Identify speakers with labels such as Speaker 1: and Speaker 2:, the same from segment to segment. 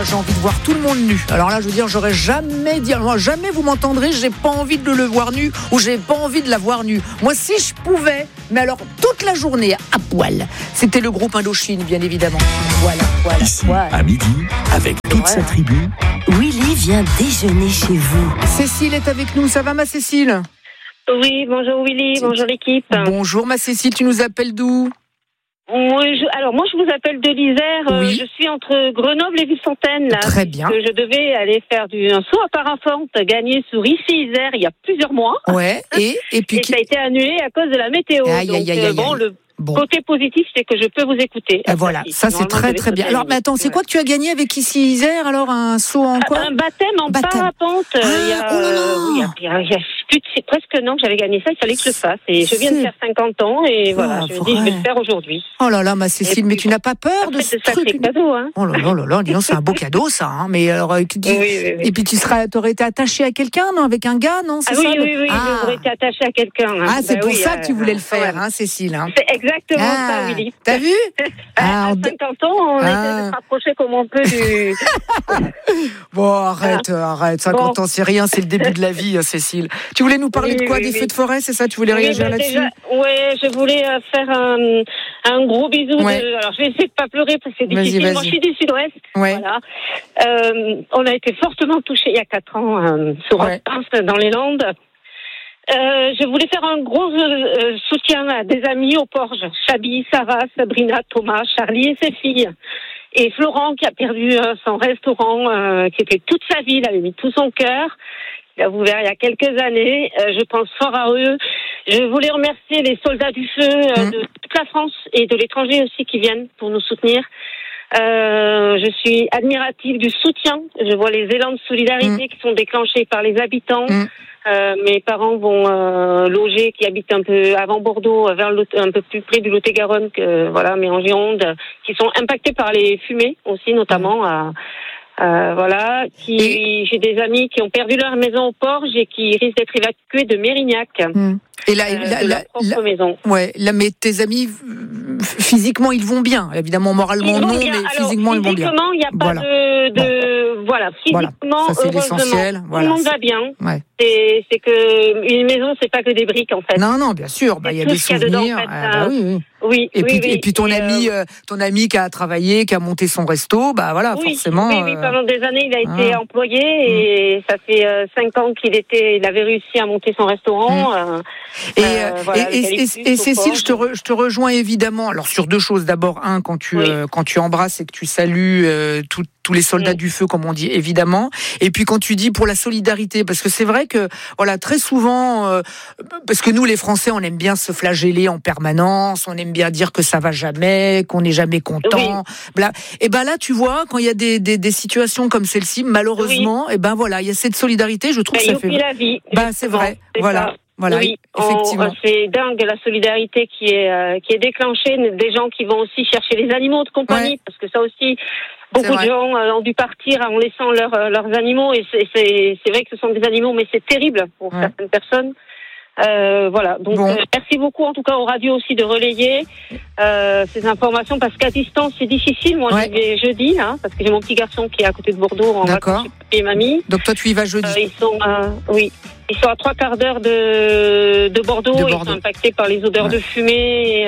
Speaker 1: J'ai envie de voir tout le monde nu. Alors là, je veux dire, j'aurais jamais dit, moi, jamais vous m'entendrez, j'ai pas envie de le voir nu ou j'ai pas envie de la voir nue. Moi, si je pouvais, mais alors toute la journée à poil. C'était le groupe Indochine, bien évidemment. Voilà.
Speaker 2: Ici, à midi, avec toute sa tribu.
Speaker 3: Willy vient déjeuner chez vous.
Speaker 1: Cécile est avec nous. Ça va, ma Cécile?
Speaker 4: Oui, bonjour Willy, bonjour l'équipe.
Speaker 1: Bonjour, ma Cécile. Tu nous appelles d'où?
Speaker 4: Alors moi je vous appelle de l'Isère,
Speaker 1: Oui.
Speaker 4: Je suis entre Grenoble et Ville-Fontaine là.
Speaker 1: Très bien.
Speaker 4: Je devais aller faire un saut à parapente gagné sur Issy-Isère il y a plusieurs mois.
Speaker 1: Ouais, et puis
Speaker 4: Et ça a été annulé à cause de la météo.
Speaker 1: Aïe.
Speaker 4: Le côté positif, c'est que je peux vous écouter.
Speaker 1: Voilà, ça c'est très très bien. Alors, mais attends, c'est quoi que tu as gagné avec Issy-Isère? Alors, un saut en quoi?
Speaker 4: Un baptême en parapente. C'est presque un an que j'avais gagné ça, il fallait que je le fasse. Et je viens de faire 50 ans et voilà, je me dis, je vais le faire aujourd'hui.
Speaker 1: Oh là là, ma Cécile, mais tu n'as pas peur de ce truc?
Speaker 4: C'est cadeau, hein.
Speaker 1: Oh là, dis donc, c'est un beau cadeau, ça. Hein. Mais alors,
Speaker 4: Oui.
Speaker 1: Et puis t'aurais été attachée à quelqu'un, non? Avec un gars, non? C'est ça,
Speaker 4: oui, j'aurais été attachée à quelqu'un. Hein.
Speaker 1: C'est pour ça que tu voulais le faire, hein, Cécile. Hein.
Speaker 4: C'est exactement ça, Willy.
Speaker 1: T'as vu?
Speaker 4: À 50 ans, on essaie de se rapprocher comme on peut du...
Speaker 1: Bon, arrête. 50 ans, c'est rien, c'est le début de la vie, Cécile. Tu voulais nous parler de quoi? Des feux de forêt, c'est ça? Tu voulais réagir là-dessus?
Speaker 4: Je voulais faire un gros bisou. Alors, je vais essayer de pas pleurer parce que c'est difficile.
Speaker 1: Vas-y.
Speaker 4: Moi, je suis du Sud-Ouest.
Speaker 1: Ouais.
Speaker 4: Voilà. On a été fortement touchés il y a 4 ans sur Hortense, dans les Landes. Je voulais faire un gros soutien à des amis au Porge. Chabi, Sarah, Sabrina, Thomas, Charlie et ses filles. Et Florent qui a perdu son restaurant, qui était toute sa vie, il avait mis tout son cœur. Il a ouvert il y a quelques années. Je pense fort à eux. Je voulais remercier les soldats du feu de toute la France et de l'étranger aussi qui viennent pour nous soutenir. Je suis admirative du soutien. Je vois les élans de solidarité qui sont déclenchés par les habitants. Mes parents vont loger, qui habitent un peu avant Bordeaux, un peu plus près du Lot-et-Garonne, mais en Gironde, qui sont impactés par les fumées aussi, notamment. J'ai des amis qui ont perdu leur maison au Porge et qui risquent d'être évacués de Mérignac.
Speaker 1: Et
Speaker 4: leur propre maison.
Speaker 1: Ouais, là, mais tes amis, physiquement, ils vont bien. Évidemment, moralement, non, mais physiquement, ils vont bien.
Speaker 4: Physiquement, il n'y a pas physiquement,
Speaker 1: ça, c'est l'essentiel.
Speaker 4: Tout le monde va bien.
Speaker 1: Ouais.
Speaker 4: C'est que une maison, c'est pas que des briques, en fait.
Speaker 1: Non, bien sûr. Il y a des souvenirs. Et puis ton ami qui a travaillé, qui a monté son resto, forcément.
Speaker 4: Oui, pendant des années, il a été employé et ça fait 5 ans il avait réussi à monter son restaurant.
Speaker 1: Et Cécile, je te rejoins évidemment. Alors sur 2 choses. D'abord, quand tu embrasses et que tu salues tous les soldats du feu, comme on dit, évidemment. Et puis quand tu dis pour la solidarité, parce que c'est vrai que très souvent, parce que nous les Français, on aime bien se flageller en permanence, on aime bien dire que ça va jamais, qu'on n'est jamais content. Et là, tu vois, quand il y a des situations comme celle-ci, malheureusement, il y a cette solidarité. Je trouve que ça fait
Speaker 4: la vie.
Speaker 1: C'est vrai. Voilà, effectivement.
Speaker 4: C'est dingue la solidarité qui est déclenchée, des gens qui vont aussi chercher les animaux de compagnie, parce que ça aussi, beaucoup de gens ont dû partir en laissant leurs animaux, et c'est vrai que ce sont des animaux, mais c'est terrible pour certaines personnes. Merci beaucoup en tout cas aux radios aussi de relayer ces informations, parce qu'à distance c'est difficile. Moi j'y vais jeudi parce que j'ai mon petit garçon qui est à côté de Bordeaux en vacances chez papi et mamie.
Speaker 1: Donc toi tu y vas jeudi.
Speaker 4: Ils sont à 3 quarts d'heure de Bordeaux. Ils sont impactés par les odeurs de fumée.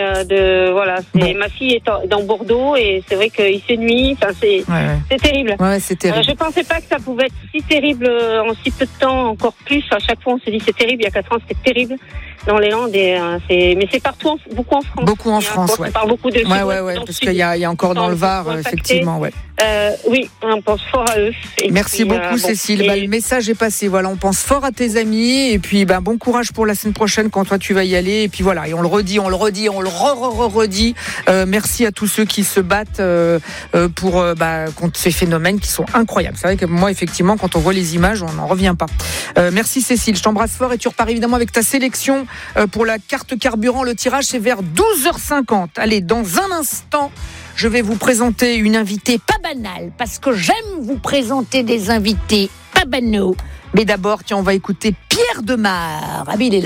Speaker 4: Ma fille est dans Bordeaux et c'est vrai qu'il fait nuit. C'est terrible.
Speaker 1: C'est terrible.
Speaker 4: Je pensais pas que ça pouvait être si terrible en si peu de temps, encore plus. À chaque fois on se dit c'est terrible. Il y a 4 ans c'était terrible dans les Landes. Mais c'est partout, beaucoup en France.
Speaker 1: Beaucoup en France,
Speaker 4: On parle beaucoup de
Speaker 1: parce qu'il y a encore dans le Var, effectivement,
Speaker 4: on pense fort à eux.
Speaker 1: Merci beaucoup, Cécile. Le message est passé. On pense fort à tes amis et puis bon courage pour la semaine prochaine quand toi tu vas y aller. Et puis et on le redit, on le redit. Merci à tous ceux qui se battent contre ces phénomènes qui sont incroyables. C'est vrai que moi, effectivement, quand on voit les images, on n'en revient pas. Merci Cécile, je t'embrasse fort et tu repars évidemment avec ta sélection pour la carte carburant. Le tirage c'est vers 12h50. Allez, dans un instant, je vais vous présenter une invitée pas banale, parce que j'aime vous présenter des invités pas banaux. Mais d'abord, on va écouter Pierre Demar. Il est là.